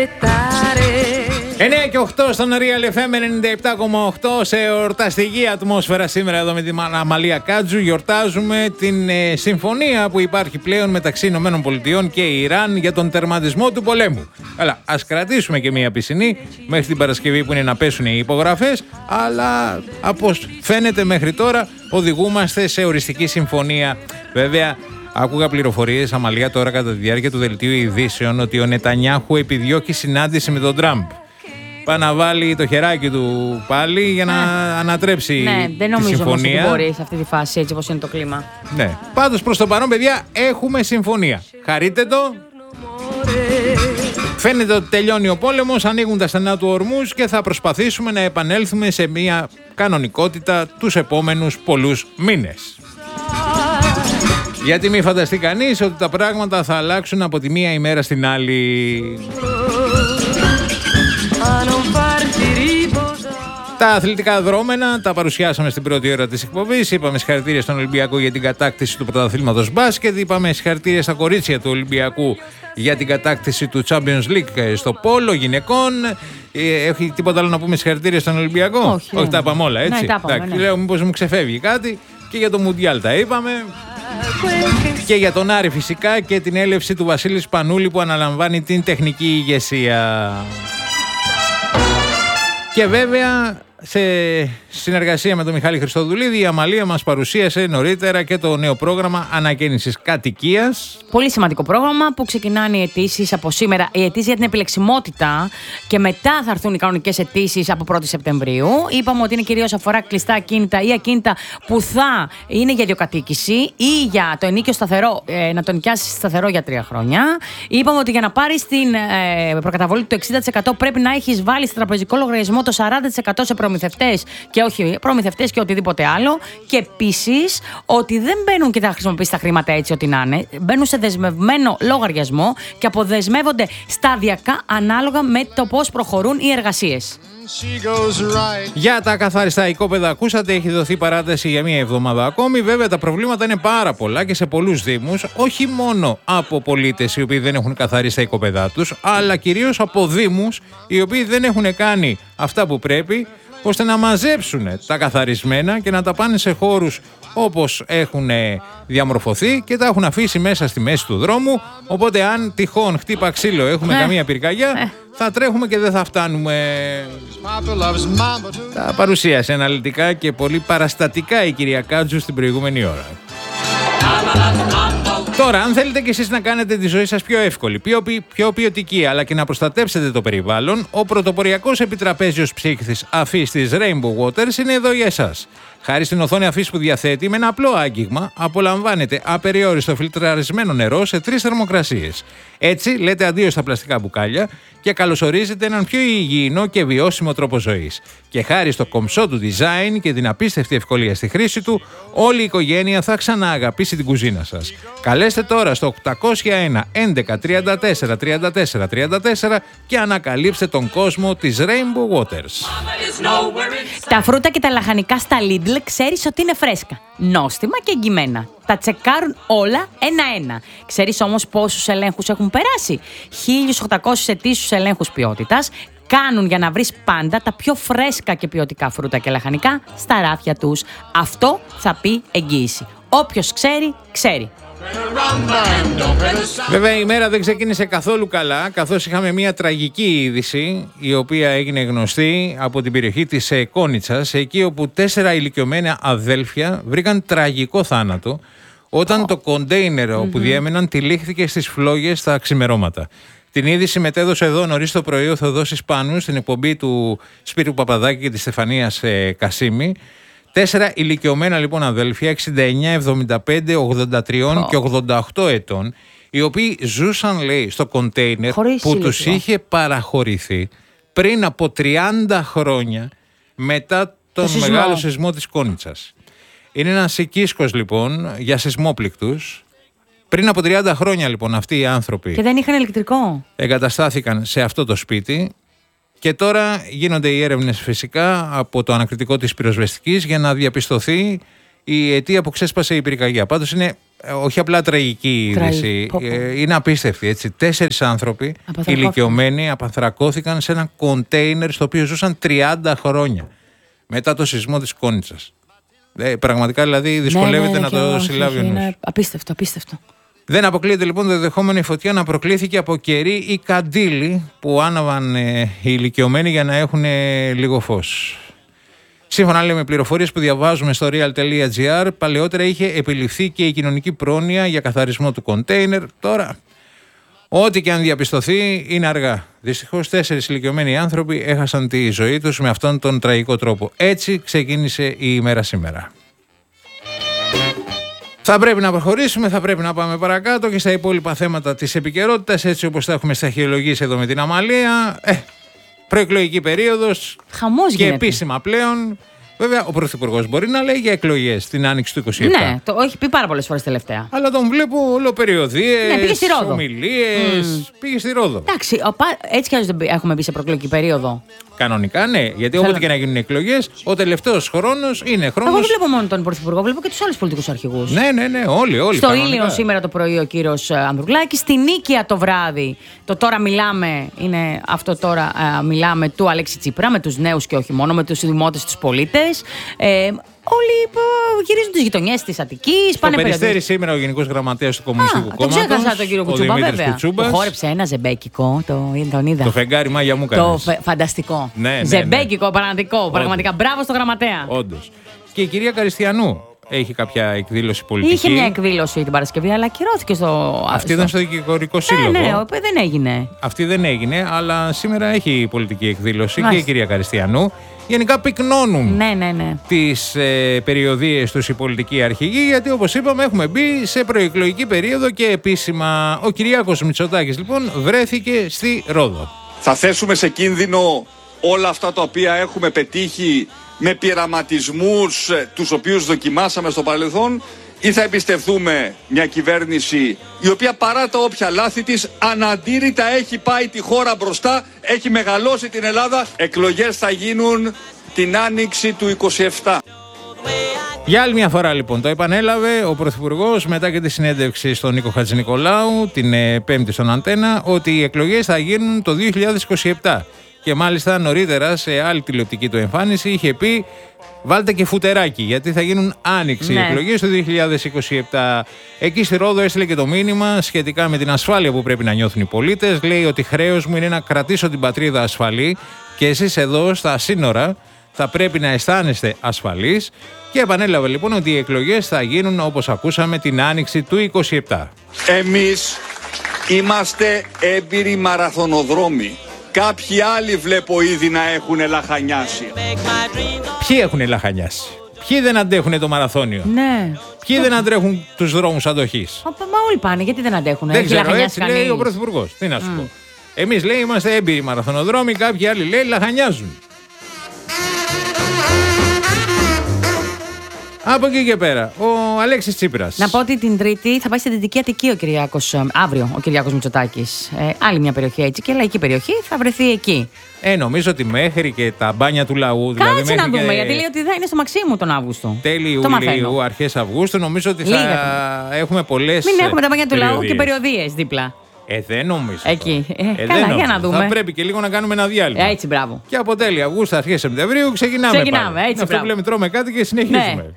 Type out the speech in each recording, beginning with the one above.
9 και 8 στον Real FM 97,8 σε εορταστική ατμόσφαιρα σήμερα εδώ με την Αμαλία Κάτζου. Γιορτάζουμε την συμφωνία που υπάρχει πλέον μεταξύ Ηνωμένων Πολιτειών και Ιράν για τον τερματισμό του πολέμου. Αλλά ας κρατήσουμε και μία πισινή μέχρι την Παρασκευή που είναι να πέσουν οι υπογραφές. Αλλά από φαίνεται μέχρι τώρα οδηγούμαστε σε οριστική συμφωνία. Βέβαια, άκουγα πληροφορίες, Αμαλία, τώρα κατά τη διάρκεια του δελτίου ειδήσεων ότι ο Νετανιάχου επιδιώκει συνάντηση με τον Τραμπ. Πάει να βάλει το χεράκι του πάλι για να ανατρέψει τη συμφωνία. Ναι, δεν νομίζω όμως ότι μπορεί σε αυτή τη φάση, έτσι όπως είναι το κλίμα. Ναι. Πάντως προς το παρόν, παιδιά, έχουμε συμφωνία. Χαρείτε το. Φαίνεται ότι τελειώνει ο πόλεμος, ανοίγουν τα στενά του Ορμούζ και θα προσπαθήσουμε να επανέλθουμε σε μια κανονικότητα τους επόμενους πολλούς μήνες. Γιατί μη φανταστεί κανείς ότι τα πράγματα θα αλλάξουν από τη μία ημέρα στην άλλη. Τα αθλητικά δρόμενα τα παρουσιάσαμε στην πρώτη ώρα της εκπομπής. Είπαμε συγχαρητήρια στον Ολυμπιακό για την κατάκτηση του πρωταθλήματος μπάσκετ. Είπαμε συγχαρητήρια στα κορίτσια του Ολυμπιακού για την κατάκτηση του Champions League στο πόλο γυναικών. Έχει τίποτα άλλο να πούμε συγχαρητήρια στον Ολυμπιακό? Όχι, τα είπαμε όλα, έτσι. Ναι. Λέω μήπως μου ξεφεύγει κάτι. Και για το Μουντιάλ τα είπαμε. Και για τον Άρη φυσικά και την έλευση του Βασίλη Σπανούλη που αναλαμβάνει την τεχνική ηγεσία. Και βέβαια σε συνεργασία με τον Μιχάλη Χριστοδουλίδη η Αμαλία μας παρουσίασε νωρίτερα και το νέο πρόγραμμα ανακαίνησης κατοικίας. Πολύ σημαντικό πρόγραμμα που ξεκινάνε οι αιτήσεις από σήμερα. Οι αιτήσεις για την επιλεξιμότητα και μετά θα έρθουν οι κανονικές αιτήσεις από 1η Σεπτεμβρίου. Είπαμε ότι είναι κυρίως αφορά κλειστά ακίνητα ή ακίνητα που θα είναι για ιδιοκατοίκηση ή για το ενίκιο σταθερό, να το νοικιάσεις σταθερό για 3 χρόνια. Είπαμε ότι για να πάρεις την προκαταβολή του 60% πρέπει να έχεις βάλει στο τραπεζικό λογαριασμό το 40% σε προμηθευτές και όχι προμηθευτές και οτιδήποτε άλλο. Και επίσης ότι δεν μπαίνουν και θα χρησιμοποιήσει τα χρήματα έτσι ό,τι να είναι. Μπαίνουν σε δεσμευμένο λογαριασμό και αποδεσμεύονται σταδιακά ανάλογα με το πώς προχωρούν οι εργασίες. Για τα καθαριστά οικόπεδα, ακούσατε, έχει δοθεί παράταση για μία εβδομάδα ακόμη. Βέβαια, τα προβλήματα είναι πάρα πολλά και σε πολλούς δήμους, όχι μόνο από πολίτες οι οποίοι δεν έχουν καθαρίσει τα οικόπεδά τους, αλλά κυρίως από δήμους οι οποίοι δεν έχουν κάνει αυτά που πρέπει ώστε να μαζέψουν τα καθαρισμένα και να τα πάνε σε χώρους όπως έχουν διαμορφωθεί και τα έχουν αφήσει μέσα στη μέση του δρόμου. Οπότε αν τυχόν χτύπα ξύλο έχουμε καμία πυρκαγιά, θα τρέχουμε και δεν θα φτάνουμε. Τα παρουσίασε αναλυτικά και πολύ παραστατικά η κυρία Κάτζου στην προηγούμενη ώρα. Τώρα, αν θέλετε κι εσείς να κάνετε τη ζωή σας πιο εύκολη, πιο ποιοτική, αλλά και να προστατέψετε το περιβάλλον, ο πρωτοποριακός επιτραπέζιος ψύχτης αφής της Rainbow Waters είναι εδώ για εσάς. Χάρη στην οθόνη αφής που διαθέτει, με ένα απλό άγγιγμα απολαμβάνετε απεριόριστο φιλτραρισμένο νερό σε 3 θερμοκρασίες. Έτσι, λέτε αντίο στα πλαστικά μπουκάλια και καλωσορίζετε έναν πιο υγιεινό και βιώσιμο τρόπο ζωής. Και χάρη στο κομψό του design και την απίστευτη ευκολία στη χρήση του, όλη η οικογένεια θα ξανααγαπήσει την κουζίνα σας. Καλέστε τώρα στο 801 11 34 34 34 και ανακαλύψτε τον κόσμο της Rainbow Waters. Τα φρούτα και τα λαχανικά στα Lidl ξέρεις ότι είναι φρέσκα, νόστιμα και εγγυημένα. Τα τσεκάρουν όλα ένα-ένα. Ξέρεις όμως πόσους ελέγχους έχουν περάσει? 1.800 ετήσιους ελέγχους ποιότητας κάνουν για να βρεις πάντα τα πιο φρέσκα και ποιοτικά φρούτα και λαχανικά στα ράφια τους. Αυτό θα πει εγγύηση. Όποιος ξέρει, ξέρει. Βέβαια η μέρα δεν ξεκίνησε καθόλου καλά, καθώς είχαμε μια τραγική είδηση η οποία έγινε γνωστή από την περιοχή της Κόνιτσας, εκεί όπου 4 ηλικιωμένα αδέλφια βρήκαν τραγικό θάνατο όταν το κοντέινερ όπου διέμεναν τυλίχθηκε στις φλόγες στα ξημερώματα. Την είδηση μετέδωσε εδώ νωρίς το πρωί ο Θεοδόσης Πάνου στην εκπομπή του Σπύρου Παπαδάκη και της Στεφανίας Κασίμη. 4 ηλικιωμένα λοιπόν αδέλφια, 69, 75, 83 και 88 ετών, οι οποίοι ζούσαν, λέει, στο κοντέινερ που τους είχε παραχωρηθεί πριν από 30 χρόνια μετά τον μεγάλο σεισμό της Κόνιτσας. Είναι ένας οικίσκος λοιπόν για σεισμόπληκτους. Πριν από 30 χρόνια λοιπόν αυτοί οι άνθρωποι. Και δεν είχαν ηλεκτρικό. Εγκαταστάθηκαν σε αυτό το σπίτι. Και τώρα γίνονται οι έρευνες φυσικά από το ανακριτικό της πυροσβεστικής για να διαπιστωθεί η αιτία που ξέσπασε η πυρκαγιά. Πάντως είναι όχι απλά τραγική είδηση, είναι απίστευτη. Έτσι. 4 άνθρωποι ηλικιωμένοι απανθρακώθηκαν σε ένα κοντέινερ στο οποίο ζούσαν 30 χρόνια μετά το σεισμό της Κόνιτσας. Πραγματικά δηλαδή δυσκολεύεται να το συλλάβει ο νους. Είναι απίστευτο. Δεν αποκλείεται λοιπόν το δεδεχόμενο η φωτιά να προκλήθηκε από κερί ή καντήλι που άναβαν οι ηλικιωμένοι για να έχουν λίγο φως. Σύμφωνα με πληροφορίες που διαβάζουμε στο real.gr, παλαιότερα είχε επιληφθεί και η κοινωνική πρόνοια για καθαρισμό του κοντέινερ. Τώρα, ό,τι και αν διαπιστωθεί, είναι αργά. Δυστυχώς 4 ηλικιωμένοι άνθρωποι έχασαν τη ζωή τους με αυτόν τον τραγικό τρόπο. Έτσι ξεκίνησε η ημέρα σήμερα. Θα πρέπει να προχωρήσουμε, θα πρέπει να πάμε παρακάτω και στα υπόλοιπα θέματα της επικαιρότητας, έτσι όπως τα έχουμε σταχυολογήσει εδώ με την Αμαλία. Προεκλογική περίοδος και γίνεται. Επίσημα πλέον. Βέβαια, ο Πρωθυπουργός μπορεί να λέει για εκλογές την άνοιξη του 27. Ναι, το έχει πει πάρα πολλές φορές τελευταία. Αλλά τον βλέπω ολοπεριοδίες, ομιλίες. Πήγε στη Ρόδο. Εντάξει, έτσι κι αλλιώς δεν έχουμε μπει σε προεκλογική περίοδο. Κανονικά ναι, γιατί όποτε και να γίνουν εκλογές, ο τελευταίος χρόνος είναι χρόνος. Εγώ δεν βλέπω μόνο τον Πρωθυπουργό, βλέπω και τους άλλους πολιτικούς αρχηγούς. Ναι, όλοι. Στο Ήλιο σήμερα το πρωί ο κύριος Ανδρουλάκης, στη Νίκαια το βράδυ. Το τώρα μιλάμε, είναι αυτό τώρα μιλάμε του Αλέξη Τσίπρα, με τους νέους και όχι μόνο, με τους δημότες, τους πολίτες. Όλοι γυρίζουν τις γειτονιές της Αττικής. Στο Περιστέρι σήμερα ο Γενικός Γραμματέας του Κομμουνιστικού Κόμματος. Το ξέχασα τον κύριο Κουτσούμπα, βέβαια. Που χόρεψε ένα ζεμπέκικο, τον είδα. Το φεγγάρι Μάγια μου κάνεις. Φανταστικό. Ναι. Ζεμπέκικο, πραγματικά. Μπράβο στο γραμματέα. Όντως. Και η κυρία Καριστιανού έχει κάποια εκδήλωση πολιτική. Είχε μια εκδήλωση την Παρασκευή, αλλά ακυρώθηκε στο. Αυτή ήταν στο δικηγορικό σύλλογο. Ναι, δεν έγινε. Αυτή δεν έγινε, αλλά σήμερα έχει πολιτική εκδήλωση και η κυρία Καριστιανού. Γενικά πυκνώνουν τις περιοδίες τους οι πολιτικοί αρχηγοί, γιατί όπως είπαμε έχουμε μπει σε προεκλογική περίοδο και επίσημα. Ο Κυριάκος Μητσοτάκης λοιπόν βρέθηκε στη Ρόδο. Θα θέσουμε σε κίνδυνο όλα αυτά τα οποία έχουμε πετύχει με πειραματισμούς τους οποίους δοκιμάσαμε στο παρελθόν, ή θα εμπιστευτούμε μια κυβέρνηση η οποία παρά τα όποια λάθη της αναντήρητα έχει πάει τη χώρα μπροστά, έχει μεγαλώσει την Ελλάδα. Εκλογές θα γίνουν την άνοιξη του 27. Για άλλη μια φορά λοιπόν το επανέλαβε ο Πρωθυπουργός μετά και τη συνέντευξη στον Νίκο Χατζηνικολάου την Πέμπτη στον Αντένα, ότι οι εκλογές θα γίνουν το 2027. Και μάλιστα νωρίτερα σε άλλη τηλεοπτική του εμφάνιση είχε πει βάλτε και φουτεράκι, γιατί θα γίνουν άνοιξη οι εκλογές το 2027. Εκεί στη Ρόδο έστειλε και το μήνυμα σχετικά με την ασφάλεια που πρέπει να νιώθουν οι πολίτες. Λέει ότι χρέος μου είναι να κρατήσω την πατρίδα ασφαλή και εσείς εδώ στα σύνορα θα πρέπει να αισθάνεστε ασφαλείς. Και επανέλαβε λοιπόν ότι οι εκλογές θα γίνουν, όπως ακούσαμε, την άνοιξη του 27. Εμείς είμαστε έμπειροι μαραθωνοδρόμοι. Κάποιοι άλλοι βλέπω ήδη να έχουν λαχανιάσει. Ποιοι έχουν λαχανιάσει? Ποιοι δεν αντέχουν το μαραθώνιο? Ναι. Ποιοι δεν αντρέχουν τους δρόμους αντοχής? Μα όλοι πάνε, γιατί δεν αντέχουν? Δεν ξέρω, έτσι λέει ο Πρωθυπουργός. Τι να σου πω. Εμείς λέει είμαστε έμπειροι μαραθωνοδρόμοι, κάποιοι άλλοι λέει λαχανιάζουν. Από εκεί και πέρα, ο Αλέξης Τσίπρας. Να πω ότι την Τρίτη θα πάει στη Δυτική Αττική ο Κυριάκος, αύριο ο Κυριάκος Μητσοτάκης. Άλλη μια περιοχή έτσι και λαϊκή περιοχή, θα βρεθεί εκεί. Νομίζω ότι μέχρι και τα μπάνια του λαού. Κάτσε δηλαδή να δούμε, και... γιατί λέει ότι θα είναι στο Μαξίμου τον Αύγουστο. Τέλη Ιουλίου, αρχές Αυγούστου, νομίζω ότι θα έχουμε πολλές. Μην έχουμε τα μπάνια του λαού και περιοδίες δίπλα. Δεν νομίζω. Εκεί. Καλά, δεν για να δούμε. Θα πρέπει και λίγο να κάνουμε ένα διάλειμμα. Έτσι, μπράβο. Και από τέλη Αυγούστου, αρχές Σεπτεμβρίου ξεκινάμε. Έτσι, αυτό που λέμε, τρώμε κάτι και συνεχίζουμε. Ναι.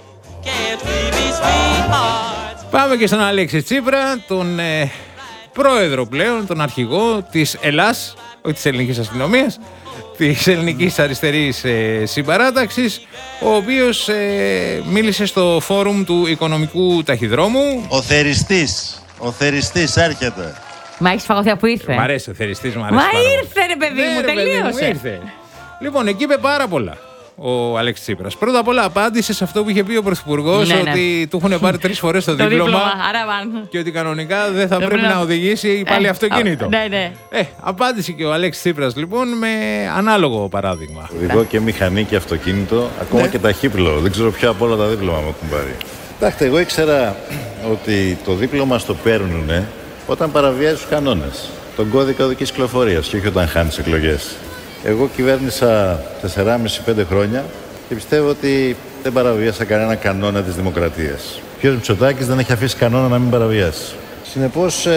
Πάμε και στον Αλέξη Τσίπρα, τον πρόεδρο πλέον, τον αρχηγό της ΕΛΑΣ, όχι της ελληνικής αστυνομίας, της ελληνικής αριστερής συμπαράταξης, ο οποίος μίλησε στο φόρουμ του οικονομικού ταχυδρόμου. Ο θεριστής έρχεται. Μα έχεις φαγωθεί που ήρθε. Μ' αρέσει ο θεριστής, μ' αρέσει. Μα ήρθε ρε παιδί μου, τελείωσε. Ήρθε. Λοιπόν, εκεί είπε πάρα πολλά ο Αλέξης Τσίπρας. Πρώτα απ' όλα απάντησε σε αυτό που είχε πει ο Πρωθυπουργός, ότι του έχουν πάρει 3 φορές το δίπλωμα και ότι κανονικά δεν θα πρέπει να οδηγήσει πάλι αυτοκίνητο. Ναι. Απάντησε και ο Αλέξης Τσίπρας λοιπόν με ανάλογο παράδειγμα. Οδηγώ και μηχανή και αυτοκίνητο, ακόμα και ταχύπλο. Δεν ξέρω ποια από όλα τα δίπλωμα μου έχουν πάρει. Κοιτάξτε, εγώ ήξερα ότι το δίπλωμα στο παίρνουνε όταν παραβιάζει τους κανόνες. Τον κώδικα οδικής κυκλοφορίας και όχι όταν χάνεις εκλογές. Εγώ κυβέρνησα 4,5-5 χρόνια και πιστεύω ότι Δεν παραβίασα κανένα κανόνα της δημοκρατίας. Ο κ. Μητσοτάκης δεν έχει αφήσει κανόνα να μην παραβιάσει. Συνεπώς,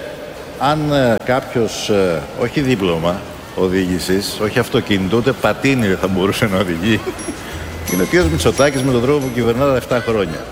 αν κάποιος, όχι δίπλωμα οδήγησης, όχι αυτοκίνητο, ούτε πατίνι δεν θα μπορούσε να οδηγεί, είναι ο κ. Μητσοτάκης με τον τρόπο που κυβερνά τα 7 χρόνια.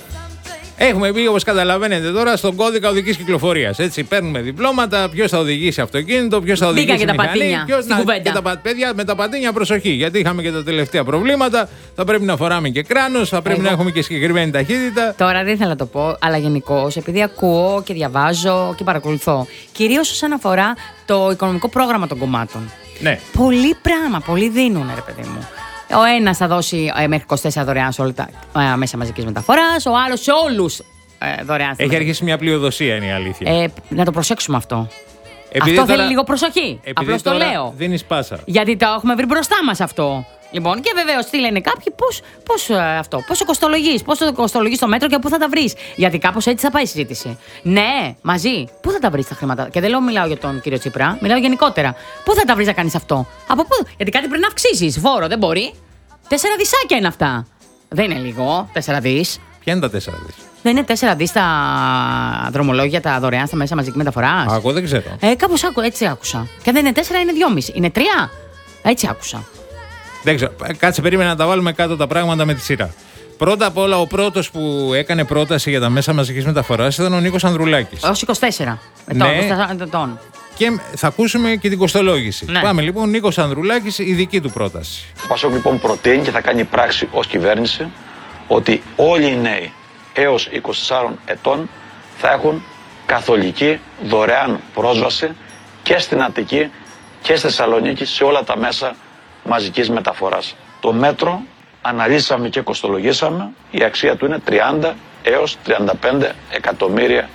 Έχουμε μπει, όπως καταλαβαίνετε τώρα, στον κώδικα οδικής κυκλοφορίας. Έτσι, παίρνουμε διπλώματα, ποιος θα οδηγήσει αυτοκίνητο, ποιος θα οδηγήσει μηχανή. Μπήκα και τα πατίνια. Παιδιά, με τα πατίνια προσοχή, γιατί είχαμε και τα τελευταία προβλήματα. Θα πρέπει να φοράμε και κράνος, θα πρέπει να έχουμε και συγκεκριμένη ταχύτητα. Τώρα δεν ήθελα να το πω, αλλά γενικώς, επειδή ακούω και διαβάζω και παρακολουθώ, κυρίως όσον αφορά το οικονομικό πρόγραμμα των κομμάτων. Ναι. Πολύ πράγμα, πολύ δίνουν, ρε παιδί μου. Ο ένας θα δώσει μέχρι 24 δωρεάν σε όλα τα μέσα μαζικής μεταφοράς, ο άλλος σε όλους δωρεάν. Έχει αρχίσει μια πλειοδοσία, είναι η αλήθεια. Να το προσέξουμε αυτό. Επειδή αυτό τώρα, θέλει λίγο προσοχή. Απλώς το λέω. Δίνεις πάσα. Γιατί το έχουμε βρει μπροστά μας αυτό. Λοιπόν, και βεβαίως τι λένε κάποιοι, πώς το κοστολογείς, πώς το κοστολογείς το μέτρο και πού θα τα βρεις. Γιατί κάπως έτσι θα πάει η συζήτηση. Ναι, μαζί. Πού θα τα βρεις τα χρήματα. Και δεν λέω μιλάω για τον κύριο Τσίπρα, μιλάω γενικότερα. Πού θα τα βρεις να κάνεις αυτό. Από πού. Γιατί κάτι πρέπει να αυξήσεις. Φόρο, δεν μπορεί. 4 δισάκια είναι αυτά. Δεν είναι λίγο, 4 δις. Ποια είναι τα 4 δις. Δεν είναι 4 δις τα δρομολόγια, τα δωρεάν στα μέσα μαζική μεταφοράς. Εγώ δεν ξέρω. Κάπως έτσι άκουσα. Και αν δεν είναι 4, είναι 2,5. Είναι 3. Έτσι άκουσα. Δεν ξέρω. Κάτσε, περίμενα να τα βάλουμε κάτω τα πράγματα με τη σειρά. Πρώτα απ' όλα, ο πρώτος που έκανε πρόταση για τα μέσα μαζικής μεταφοράς ήταν ο Νίκος Ανδρουλάκης. Ως 24 ετών. Και θα ακούσουμε και την κοστολόγηση. Ναι. Πάμε λοιπόν, Νίκος Ανδρουλάκης, η δική του πρόταση. Ο Πασόκ λοιπόν προτείνει και θα κάνει πράξη ως κυβέρνηση ότι όλοι οι νέοι έως 24 ετών θα έχουν καθολική δωρεάν πρόσβαση και στην Αττική και στη Θεσσαλονίκη σε όλα τα μέσα μαζικής μεταφοράς. Το μέτρο αναλύσαμε και κοστολογήσαμε, η αξία του είναι 30 έως 35 εκατομμύρια.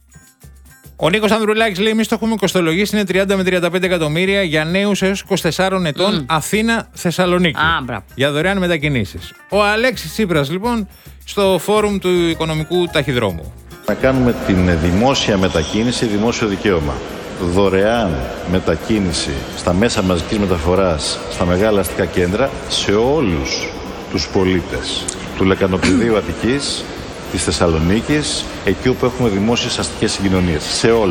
Ο Νίκος Ανδρουλάκης λέει: εμείς το έχουμε κοστολογήσει, είναι 30 με 35 εκατομμύρια για νέους έως 24 ετών, Αθήνα-Θεσσαλονίκη. Για δωρεάν μετακινήσεις. Ο Αλέξης Τσίπρας λοιπόν στο φόρουμ του οικονομικού ταχυδρόμου. Να κάνουμε την δημόσια μετακίνηση δημόσιο δικαίωμα. Δωρεάν μετακίνηση στα μέσα μαζικής μεταφοράς, στα μεγάλα αστικά κέντρα, σε όλους τους πολίτες του Λεκανοπηδίου Αττικής, της Θεσσαλονίκης, εκεί όπου έχουμε δημόσιες αστικές συγκοινωνίες.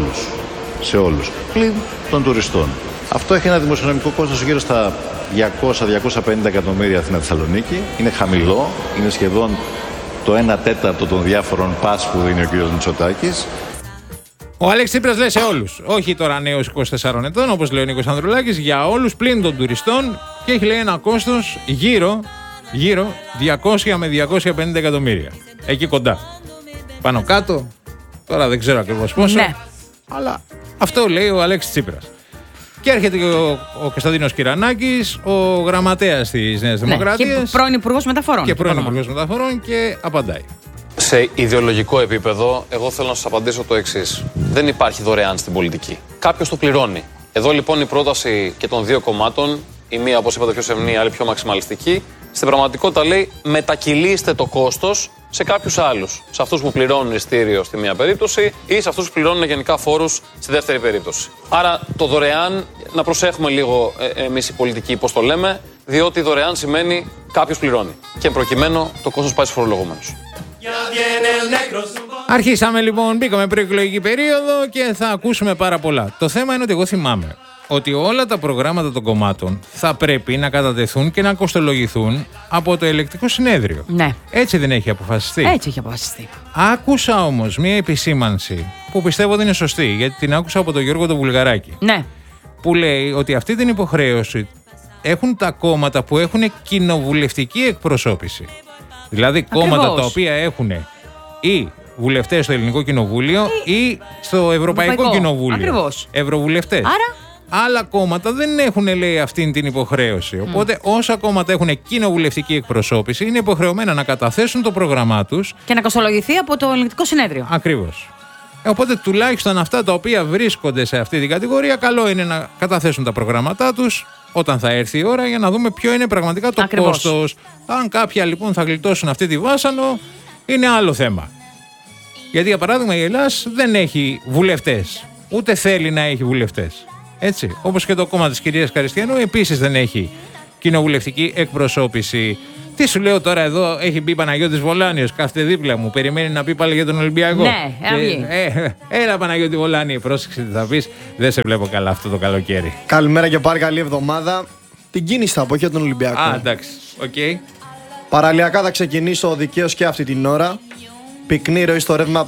Σε όλους. Πλην των τουριστών. Αυτό έχει ένα δημοσιονομικό κόστος γύρω στα 200-250 εκατομμύρια Αθήνα-Θεσσαλονίκη. Είναι χαμηλό, είναι σχεδόν το 1/4 των διάφορων πας που δίνει ο κ. Μητσοτάκης. Ο Αλέξης Τσίπρας λέει σε όλους. Όχι τώρα νέους 24 ετών, όπως λέει ο Νίκος Ανδρουλάκης, για όλους πλην των τουριστών και έχει λέει ένα κόστος γύρω 200 με 250 εκατομμύρια. Εκεί κοντά. Πάνω κάτω, τώρα δεν ξέρω ακριβώς πόσο. Ναι. Αλλά αυτό λέει ο Αλέξης Τσίπρας. Και έρχεται και ο Κωνσταντίνος Κυρανάκης, ο γραμματέας της Νέας Δημοκρατίας. Και πρώην Υπουργός Μεταφορών. Και πρώην Υπουργός Μεταφορών και απαντάει. Σε ιδεολογικό επίπεδο, εγώ θέλω να σας απαντήσω το εξής. Δεν υπάρχει δωρεάν στην πολιτική. Κάποιος το πληρώνει. Εδώ λοιπόν η πρόταση και των δύο κομμάτων, η μία όπως είπατε πιο σεμνή, η άλλη πιο μαξιμαλιστική, στην πραγματικότητα λέει μετακυλήστε το κόστος σε κάποιους άλλους. Σε αυτούς που πληρώνουν ειστήριο στη μία περίπτωση ή σε αυτούς που πληρώνουν γενικά φόρους στη δεύτερη περίπτωση. Άρα το δωρεάν, να προσέχουμε λίγο εμείς οι πολιτικοί πώς το λέμε, διότι δωρεάν σημαίνει κάποιος πληρώνει. Και προκειμένου το κόστος πάει στους φορολογούμενους. Αρχίσαμε λοιπόν, μπήκαμε προεκλογική περίοδο και θα ακούσουμε πάρα πολλά. Το θέμα είναι ότι εγώ θυμάμαι ότι όλα τα προγράμματα των κομμάτων θα πρέπει να κατατεθούν και να κοστολογηθούν από το ελεκτικό συνέδριο. Ναι. Έτσι δεν έχει αποφασιστεί. Έτσι έχει αποφασιστεί. Άκουσα όμως μία επισήμανση που πιστεύω ότι είναι σωστή, γιατί την άκουσα από τον Γιώργο τον Βουλγαράκη. Ναι. Που λέει ότι αυτή την υποχρέωση έχουν τα κόμματα που έχουν κοινοβουλευτική εκπροσώπηση. Δηλαδή κόμματα τα οποία έχουν ή βουλευτές στο Ελληνικό Κοινοβούλιο ή στο Ευρωπαϊκό Κοινοβούλιο. Ακριβώς. Ευρωβουλευτές. Άρα. Άλλα κόμματα δεν έχουν, λέει, αυτήν την υποχρέωση. Οπότε, όσα κόμματα έχουν κοινοβουλευτική εκπροσώπηση, είναι υποχρεωμένα να καταθέσουν το πρόγραμμά τους. Και να κοστολογηθεί από το Ελεκτικό Συνέδριο. Ακριβώς. Οπότε, τουλάχιστον αυτά τα οποία βρίσκονται σε αυτή την κατηγορία, καλό είναι να καταθέσουν τα προγράμματά τους όταν θα έρθει η ώρα για να δούμε ποιο είναι πραγματικά το κόστος. Αν κάποια λοιπόν θα γλιτώσουν αυτή τη βάσανο, είναι άλλο θέμα. Γιατί, για παράδειγμα, η Ελλάς δεν έχει βουλευτές. Ούτε θέλει να έχει βουλευτές. Έτσι. Όπως και το κόμμα της κυρίας Καριστιανού επίσης δεν έχει κοινοβουλευτική εκπροσώπηση. Τι σου λέω τώρα εδώ, έχει μπει Παναγιώτης Βολάνιος, κάθεται δίπλα μου, περιμένει να πει πάλι για τον Ολυμπιακό. Ναι, έλα Παναγιώτη Βολάνη, πρόσεξε τι θα πεις, δεν σε βλέπω καλά αυτό το καλοκαίρι. Καλημέρα και πάλι, καλή εβδομάδα. Την κίνηση θα πω για τον Ολυμπιακό. Α, εντάξει, οκ. Παραλιακά θα ξεκινήσω δικαίως και αυτή την ώρα. Πυκνή ροή στο ρεύμα